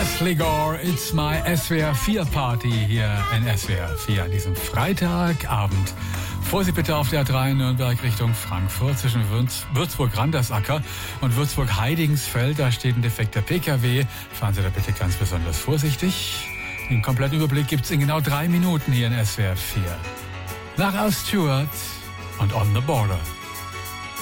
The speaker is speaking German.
Leslie Gore, It's My SWR 4 Party hier in SWR 4 an diesem Freitagabend. Vorsicht bitte auf der A3 Nürnberg Richtung Frankfurt zwischen Würzburg-Randersacker und Würzburg-Heidigensfeld. Da steht ein defekter PKW. Fahren Sie da bitte ganz besonders vorsichtig. Den kompletten Überblick gibt's in genau 3 Minuten hier in SWR 4. Nach Al Stewart und On the Border.